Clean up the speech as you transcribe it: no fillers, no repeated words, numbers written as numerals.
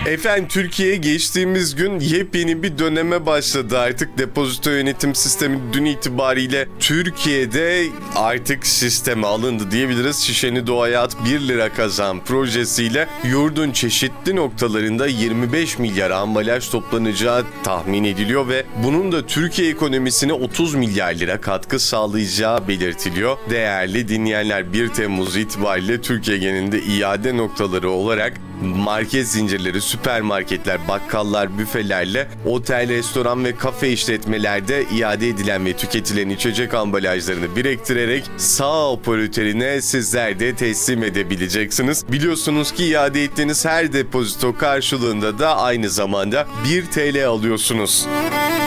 Efendim Türkiye geçtiğimiz gün yepyeni bir döneme başladı. Artık depozito yönetim sistemi dün itibariyle Türkiye'de artık sisteme alındı diyebiliriz. Şişeni Doğaya At 1 lira kazan projesiyle yurdun çeşitli noktalarında 25 milyar ambalaj toplanacağı tahmin ediliyor ve bunun da Türkiye ekonomisine 30 milyar lira katkı sağlayacağı belirtiliyor. Değerli dinleyenler, 1 Temmuz itibariyle Türkiye genelinde iade noktaları olarak market zincirleri, süpermarketler, bakkallar, büfelerle otel, restoran ve kafe işletmelerde iade edilen ve tüketilen içecek ambalajlarını biriktirerek sağ operatörüne sizler de teslim edebileceksiniz. Biliyorsunuz ki iade ettiğiniz her depozito karşılığında da aynı zamanda 1 TL alıyorsunuz.